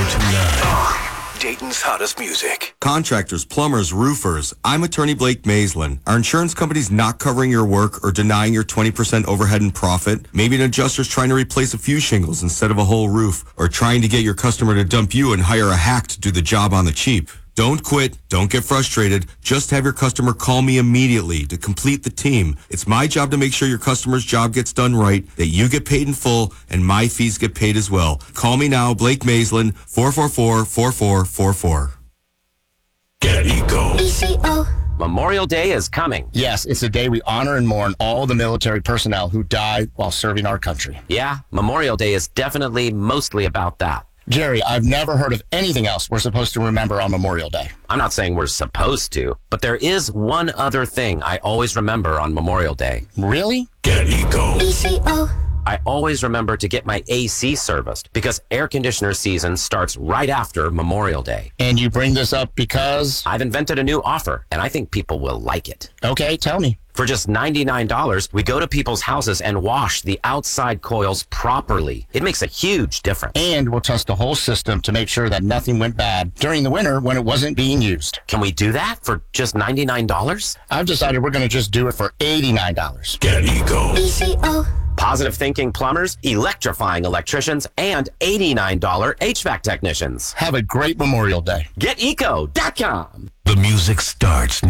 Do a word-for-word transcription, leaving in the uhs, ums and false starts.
two nine. Dayton's hottest music. Contractors, plumbers, roofers. I'm attorney Blake Maislin. Are insurance companies not covering your work or denying your twenty percent overhead and profit? Maybe an adjuster's trying to replace a few shingles instead of a whole roof, or trying to get your customer to dump you and hire a hack to do the job on the cheap. Don't quit. Don't get frustrated. Just have your customer call me immediately to complete the team. It's my job to make sure your customer's job gets done right, that you get paid in full, and my fees get paid as well. Call me now, Blake Maislin, four four four, four four four four. Get Eco. E C O. Memorial Day is coming. Yes, it's a day we honor and mourn all the military personnel who died while serving our country. Yeah, Memorial Day is definitely mostly about that. Jerry, I've never heard of anything else we're supposed to remember on Memorial Day. I'm not saying we're supposed to, but there is one other thing I always remember on Memorial Day. Really? Get Eco. E C O. I always remember to get my A C serviced because air conditioner season starts right after Memorial Day. And you bring this up because? I've invented a new offer, and I think people will like it. Okay, tell me. For just ninety-nine dollars, we go to people's houses and wash the outside coils properly. It makes a huge difference. And we'll test the whole system to make sure that nothing went bad during the winter when it wasn't being used. Can we do that for just ninety-nine dollars? I've decided we're going to just do it for eighty-nine dollars. Get Eco. E C O. Positive thinking plumbers, electrifying electricians, and eighty-nine dollars H V A C technicians. Have a great Memorial Day. Get eco dot com. The music starts